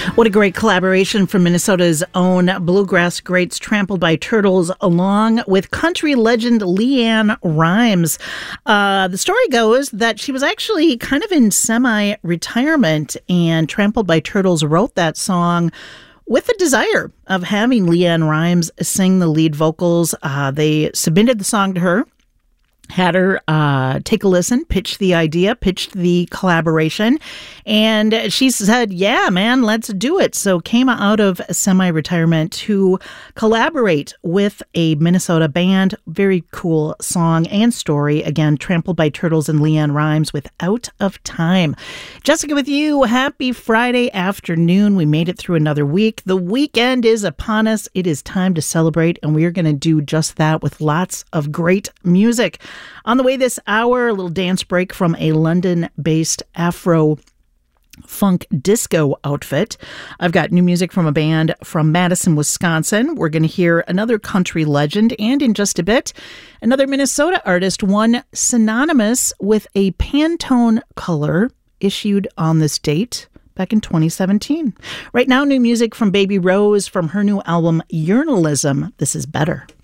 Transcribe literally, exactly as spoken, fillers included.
What a great collaboration from Minnesota's own bluegrass greats Trampled by Turtles along with country legend LeAnn Rimes. Uh, the story goes that she was actually kind of in semi-retirement, and Trampled by Turtles wrote that song with the desire of having LeAnn Rimes sing the lead vocals. Uh, they submitted the song to her, had her uh, take a listen, pitched the idea, pitched the collaboration, and she said, yeah, man, let's do it. So came out of semi-retirement to collaborate with a Minnesota band. Very cool song and story. Again, Trampled by Turtles and LeAnn Rimes with Out of Time. Jessica with you. Happy Friday afternoon. We made it through another week. The weekend is upon us. It is time to celebrate, and we are going to do just that with lots of great music. On the way this hour, a little dance break from a London-based Afro funk disco outfit. I've got new music from a band from Madison, Wisconsin. We're going to hear another country legend, and in just a bit, another Minnesota artist, one synonymous with a Pantone color issued on this date back in twenty seventeen. Right now, new music from Baby Rose from her new album, Journalism. This is Better.